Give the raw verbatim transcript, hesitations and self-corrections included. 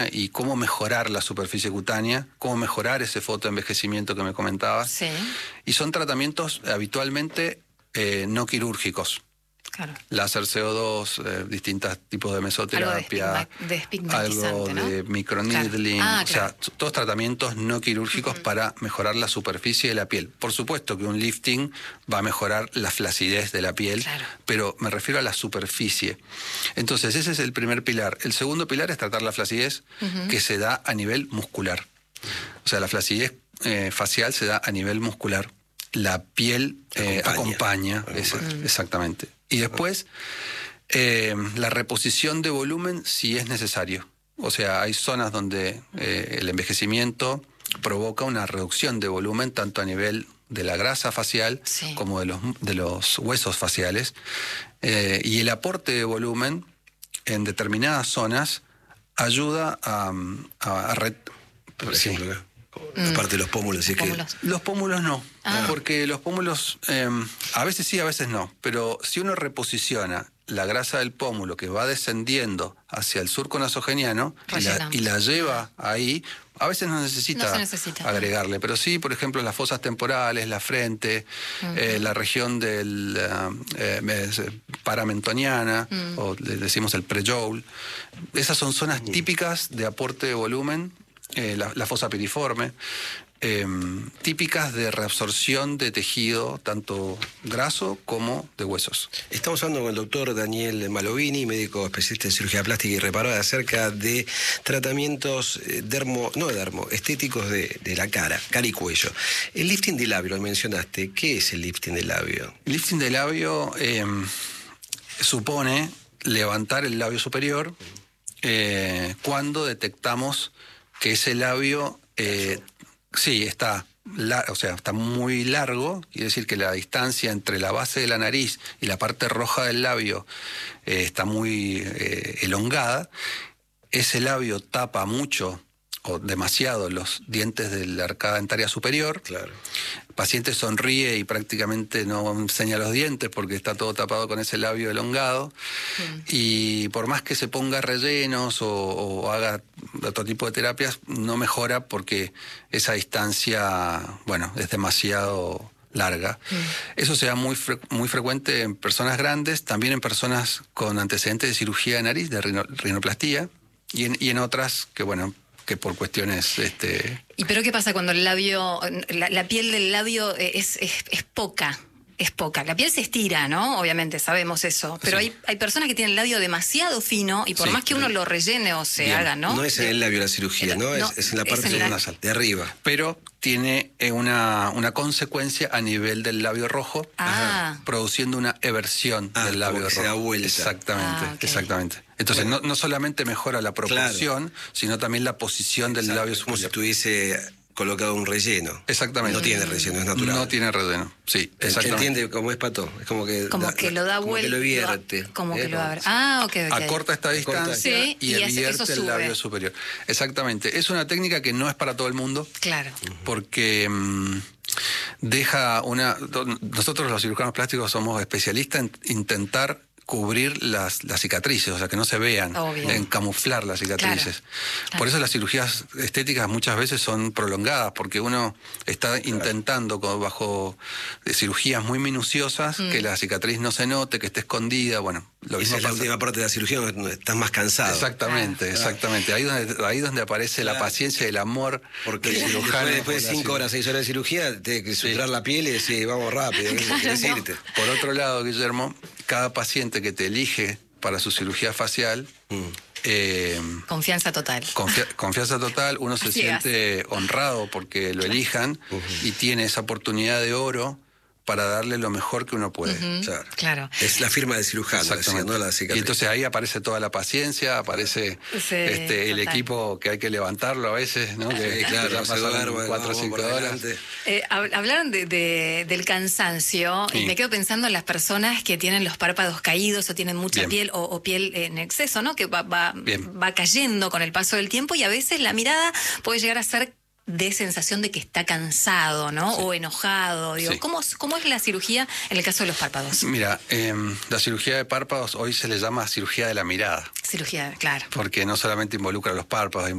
y cómo mejorar la superficie cutánea, cómo mejorar ese fotoenvejecimiento que me comentabas. Sí. Y son tratamientos habitualmente eh, no quirúrgicos. Claro. Láser C O dos, eh, distintos tipos de mesoterapia, algo de despigmatizante, algo ¿no? de microneedling, claro. Ah, o claro. sea, todos tratamientos no quirúrgicos uh-huh. para mejorar la superficie de la piel. Por supuesto que un lifting va a mejorar la flacidez de la piel, claro. pero me refiero a la superficie. Entonces, ese es el primer pilar. El segundo pilar es tratar la flacidez uh-huh. que se da a nivel muscular. O sea, la flacidez eh, facial se da a nivel muscular. La piel eh, acompaña, acompaña es, uh-huh. exactamente. Y después, eh, la reposición de volumen si es necesario. O sea, hay zonas donde eh, el envejecimiento provoca una reducción de volumen, tanto a nivel de la grasa facial sí. como de los, de los huesos faciales. Eh, y el aporte de volumen en determinadas zonas ayuda a... a, a red... Por ejemplo, sí. La parte de los pómulos, ¿sí? ¿Pómulos? Que... Los pómulos no, ah. porque los pómulos eh, a veces sí, a veces no, pero si uno reposiciona la grasa del pómulo que va descendiendo hacia el surco nasogeniano y la, y la lleva ahí, a veces no necesita, no se necesita agregarle, pero sí, por ejemplo, las fosas temporales, la frente, uh-huh. eh, la región del uh, eh, paramentoniana, uh-huh. o le decimos el prejoule, esas son zonas uh-huh. típicas de aporte de volumen. Eh, la, la fosa piriforme, eh, típicas de reabsorción de tejido, tanto graso como de huesos. Estamos hablando con el doctor Daniel Malovini, médico especialista en cirugía plástica y reparadora, acerca de tratamientos dermo, no dermo, estéticos de, de la cara, cara y cuello. El lifting de labio, lo mencionaste, ¿qué es el lifting de labio? El lifting de labio eh, supone levantar el labio superior eh, cuando detectamos que ese labio, eh, sí, está, la, o sea, está muy largo, quiere decir que la distancia entre la base de la nariz y la parte roja del labio eh, está muy eh, elongada. Ese labio tapa mucho o demasiado los dientes de la arcada dentaria superior. Claro. El paciente sonríe y prácticamente no enseña los dientes porque está todo tapado con ese labio elongado. Sí. Y por más que se ponga rellenos o, o haga otro tipo de terapias, no mejora porque esa distancia, bueno, es demasiado larga. Mm. Eso se da muy, fre muy frecuente en personas grandes, también en personas con antecedentes de cirugía de nariz, de rino rinoplastía, y en, y en otras que, bueno, que por cuestiones... Este... ¿Y pero qué pasa cuando el labio, la, la piel del labio es, es, es poca? Es poca. La piel se estira, ¿no? Obviamente, sabemos eso. Pero sí. hay, hay personas que tienen el labio demasiado fino y por sí, más que uno lo rellene o se bien. haga, ¿no? No es en el labio la cirugía, ¿no? no es, es en la parte la... nasal, de arriba. Pero tiene una, una consecuencia a nivel del labio rojo, ah. produciendo una eversión ah, del labio como que rojo. Se da vuelta. Exactamente, ah, okay. exactamente. Entonces, bueno. no, no solamente mejora la proporción, claro. sino también la posición del Exacto. labio Como superior. si tuviese colocado un relleno. Exactamente. No tiene relleno, es natural. No tiene relleno, sí, exactamente. ¿Entiende cómo es, Pato? Es como que... Como da, que lo da vuelta. Como que lo vierte. Como ¿eh? que lo abre. Ah, ok, ok. Acorta esta distancia sí, y, y vierte el labio superior. Exactamente. Es una técnica que no es para todo el mundo. Claro. Porque... Mmm, deja una... Nosotros los cirujanos plásticos somos especialistas en intentar cubrir las, las cicatrices, o sea, que no se vean, Obvio. en camuflar las cicatrices. Claro, claro. Por eso las cirugías estéticas muchas veces son prolongadas, porque uno está claro. intentando bajo cirugías muy minuciosas mm. que la cicatriz no se note, que esté escondida, bueno. Lo Esa es la última parte de la cirugía donde estás más cansado. Exactamente, claro. exactamente. Ahí donde, ahí donde aparece claro. la paciencia y el amor porque del cirujano. Después de cinco horas, seis horas de cirugía, tienes que suturar sí. la piel y decir, vamos rápido, claro, ¿qué no. irte? Por otro lado, Guillermo, cada paciente que te elige para su cirugía facial... Mm. Eh, confianza total. Confia confianza total, uno se Así siente es. honrado porque lo elijan uh-huh. y tiene esa oportunidad de oro para darle lo mejor que uno puede. Uh-huh. Claro. claro. Es la firma del cirujano, decía, ¿no? La cicatriz. Y entonces ahí aparece toda la paciencia, aparece sí, este, el equipo que hay que levantarlo a veces, ¿no? Que sí, claro, ya pasan cuatro o cinco horas. Eh, hablaron de, de, del cansancio sí. y me quedo pensando en las personas que tienen los párpados caídos o tienen mucha Bien. piel o, o piel en exceso, ¿no? Que va, va, va cayendo con el paso del tiempo y a veces la mirada puede llegar a ser dé sensación de que está cansado, ¿no? Sí. O enojado. Digo, sí. ¿cómo, ¿Cómo es la cirugía en el caso de los párpados? Mira, eh, la cirugía de párpados hoy se le llama cirugía de la mirada. Cirugía, claro. Porque no solamente involucra los párpados,